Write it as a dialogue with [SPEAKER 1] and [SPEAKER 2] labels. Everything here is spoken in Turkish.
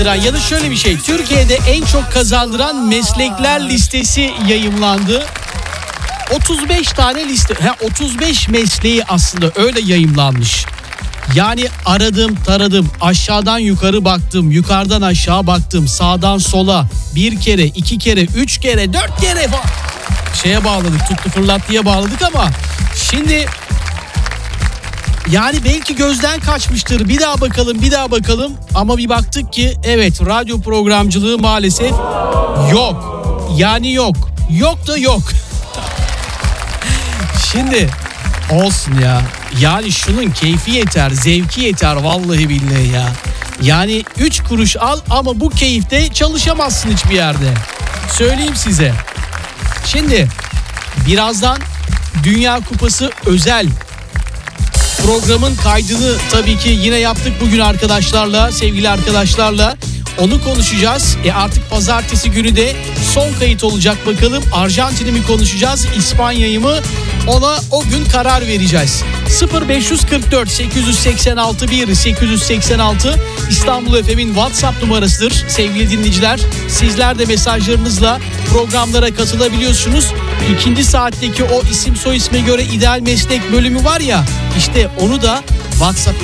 [SPEAKER 1] Ya da şöyle bir şey, Türkiye'de en çok kazandıran meslekler listesi yayımlandı. 35 tane liste, 35 mesleği aslında öyle yayımlanmış. Yani aradım, taradım, aşağıdan yukarı baktım, yukarıdan aşağı baktım, sağdan sola, bir kere, iki kere, üç kere, 4 kere falan. Şeye bağladık, tuttu fırlattıya bağladık ama şimdi yani belki gözden kaçmıştır. Bir daha bakalım ama bir baktık ki evet, radyo programcılığı maalesef yok. Yani yok. Yok da yok. Şimdi olsun ya. Yani şunun keyfi yeter, zevki yeter vallahi billahi ya. Yani 3 kuruş al ama bu keyifte çalışamazsın hiçbir yerde. Söyleyeyim size. Şimdi birazdan Dünya Kupası özel programın kaydını tabii ki yine yaptık bugün arkadaşlarla, sevgili arkadaşlarla. Onu konuşacağız. Artık pazartesi günü de son kayıt olacak bakalım. Arjantin'i mi konuşacağız, İspanya'yı mı? Ona o gün karar vereceğiz. 0544 886 886 İstanbul FM'in WhatsApp numarasıdır. Sevgili dinleyiciler, sizler de mesajlarınızla programlara katılabiliyorsunuz. İkinci saatteki o isim soy isme göre ideal meslek bölümü var ya, işte onu da WhatsApp